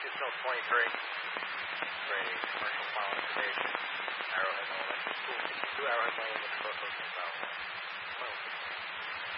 Signal 23 for a commercial pilot station, Arrowhead Elementary School, 52 Arrowhead Elementary School, South.